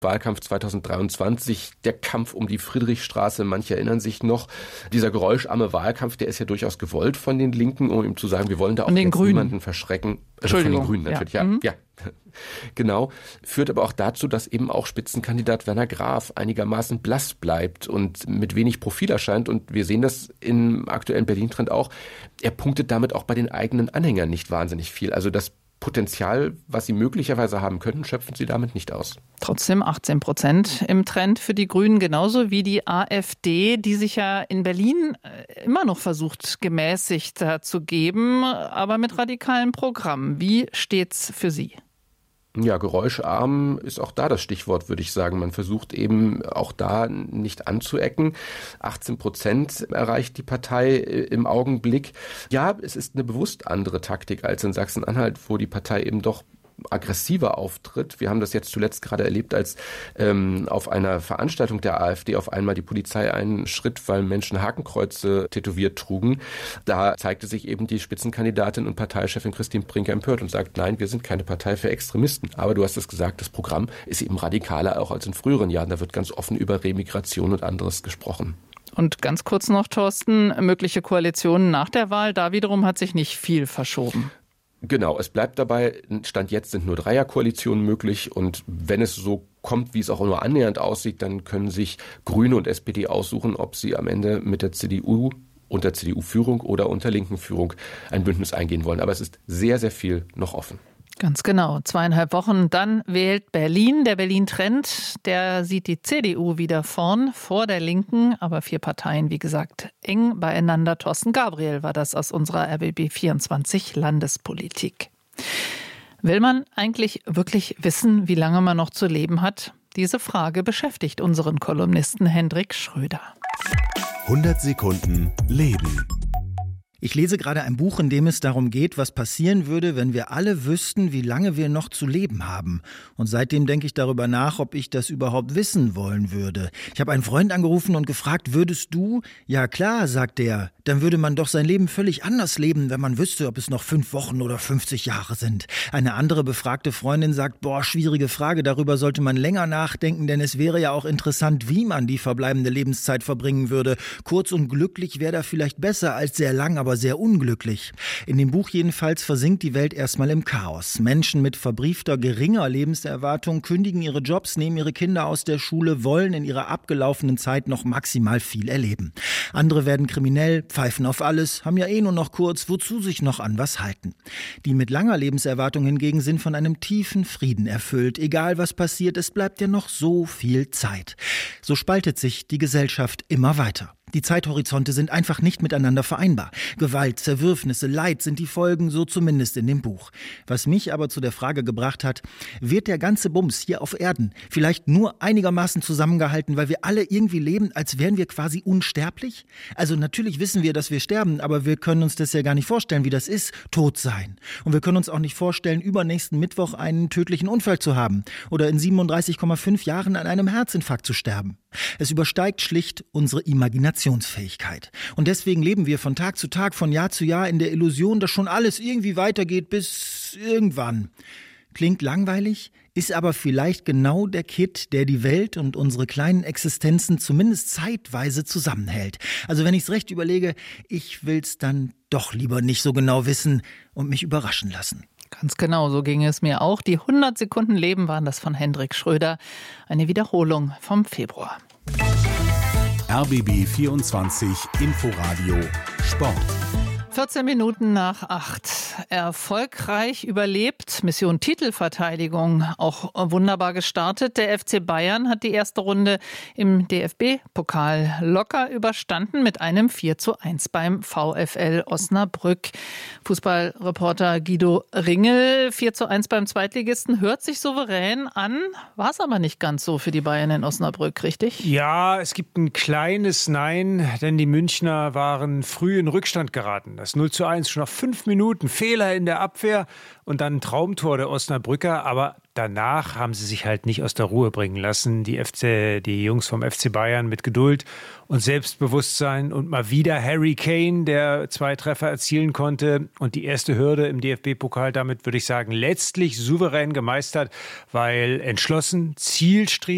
Wahlkampf 2023, der Kampf um die Friedrichstraße, manche erinnern sich noch. Dieser geräuscharme Wahlkampf, der ist ja durchaus gewollt von den Linken, um ihm zu sagen, wir wollen da auch jetzt niemanden verschrecken. Also von den Grünen natürlich, ja. Genau, führt aber auch dazu, dass eben auch Spitzenkandidat Werner Graf einigermaßen blass bleibt und mit wenig Profil erscheint. Und wir sehen das im aktuellen Berlin-Trend auch. Er punktet damit auch bei den eigenen Anhängern nicht wahnsinnig viel. Also das Potenzial, was sie möglicherweise haben könnten, schöpfen sie damit nicht aus. Trotzdem 18% im Trend für die Grünen, genauso wie die AfD, die sich ja in Berlin immer noch versucht, gemäßigter zu geben, aber mit radikalen Programmen. Wie steht's für Sie? Ja, geräuscharm ist auch da das Stichwort, würde ich sagen. Man versucht eben auch da nicht anzuecken. 18% erreicht die Partei im Augenblick. Ja, es ist eine bewusst andere Taktik als in Sachsen-Anhalt, wo die Partei eben doch aggressiver auftritt. Wir haben das jetzt zuletzt gerade erlebt, als auf einer Veranstaltung der AfD auf einmal die Polizei einen Schritt, weil Menschen Hakenkreuze tätowiert trugen. Da zeigte sich eben die Spitzenkandidatin und Parteichefin Christine Brinker empört und sagt, nein, wir sind keine Partei für Extremisten. Aber du hast es gesagt, das Programm ist eben radikaler auch als in früheren Jahren. Da wird ganz offen über Remigration und anderes gesprochen. Und ganz kurz noch, Thorsten, mögliche Koalitionen nach der Wahl, da wiederum hat sich nicht viel verschoben. Genau, es bleibt dabei, Stand jetzt sind nur Dreierkoalitionen möglich und wenn es so kommt, wie es auch nur annähernd aussieht, dann können sich Grüne und SPD aussuchen, ob sie am Ende mit der CDU unter CDU-Führung oder unter linken Führung ein Bündnis eingehen wollen. Aber es ist sehr, sehr viel noch offen. Ganz genau. 2,5 Wochen, dann wählt Berlin. Der Berlin-Trend, der sieht die CDU wieder vorn, vor der Linken. Aber 4 Parteien, wie gesagt, eng beieinander. Thorsten Gabriel war das aus unserer RBB24 Landespolitik. Will man eigentlich wirklich wissen, wie lange man noch zu leben hat? Diese Frage beschäftigt unseren Kolumnisten Hendrik Schröder. 100 Sekunden Leben. Ich lese gerade ein Buch, in dem es darum geht, was passieren würde, wenn wir alle wüssten, wie lange wir noch zu leben haben. Und seitdem denke ich darüber nach, ob ich das überhaupt wissen wollen würde. Ich habe einen Freund angerufen und gefragt, würdest du? Ja klar, sagt er. Dann würde man doch sein Leben völlig anders leben, wenn man wüsste, ob es noch 5 Wochen oder 50 Jahre sind. Eine andere befragte Freundin sagt, schwierige Frage, darüber sollte man länger nachdenken, denn es wäre ja auch interessant, wie man die verbleibende Lebenszeit verbringen würde. Kurz und glücklich wäre da vielleicht besser als sehr lang, aber sehr unglücklich. In dem Buch jedenfalls versinkt die Welt erstmal im Chaos. Menschen mit verbriefter geringer Lebenserwartung kündigen ihre Jobs, nehmen ihre Kinder aus der Schule, wollen in ihrer abgelaufenen Zeit noch maximal viel erleben. Andere werden kriminell, pfeifen auf alles, haben ja nur noch kurz, wozu sich noch an was halten. Die mit langer Lebenserwartung hingegen sind von einem tiefen Frieden erfüllt. Egal was passiert, es bleibt ja noch so viel Zeit. So spaltet sich die Gesellschaft immer weiter. Die Zeithorizonte sind einfach nicht miteinander vereinbar. Gewalt, Zerwürfnisse, Leid sind die Folgen, so zumindest in dem Buch. Was mich aber zu der Frage gebracht hat, wird der ganze Bums hier auf Erden vielleicht nur einigermaßen zusammengehalten, weil wir alle irgendwie leben, als wären wir quasi unsterblich? Also natürlich wissen wir, dass wir sterben, aber wir können uns das ja gar nicht vorstellen, wie das ist, tot sein. Und wir können uns auch nicht vorstellen, übernächsten Mittwoch einen tödlichen Unfall zu haben oder in 37,5 Jahren an einem Herzinfarkt zu sterben. Es übersteigt schlicht unsere Imaginationsfähigkeit. Und deswegen leben wir von Tag zu Tag, von Jahr zu Jahr in der Illusion, dass schon alles irgendwie weitergeht bis irgendwann. Klingt langweilig, ist aber vielleicht genau der Kitt, der die Welt und unsere kleinen Existenzen zumindest zeitweise zusammenhält. Also wenn ich es recht überlege, ich will's dann doch lieber nicht so genau wissen und mich überraschen lassen. Ganz genau, so ging es mir auch. Die 100 Sekunden Leben waren das von Hendrik Schröder. Eine Wiederholung vom Februar. RBB 24 Inforadio Sport. 14 Minuten nach 8. Erfolgreich überlebt. Mission Titelverteidigung auch wunderbar gestartet. Der FC Bayern hat die erste Runde im DFB-Pokal locker überstanden mit einem 4:1 beim VfL Osnabrück. Fußballreporter Guido Ringel, 4:1 beim Zweitligisten, hört sich souverän an. War es aber nicht ganz so für die Bayern in Osnabrück, richtig? Ja, es gibt ein kleines Nein, denn die Münchner waren früh in Rückstand geraten. Das 0:1 schon nach 5 Minuten, Fehler in der Abwehr und dann ein Traumtor der Osnabrücker. Aber danach haben sie sich halt nicht aus der Ruhe bringen lassen. Die Jungs vom FC Bayern mit Geduld und Selbstbewusstsein und mal wieder Harry Kane, der 2 Treffer erzielen konnte und die erste Hürde im DFB-Pokal damit, würde ich sagen, letztlich souverän gemeistert, weil entschlossen, zielstrebig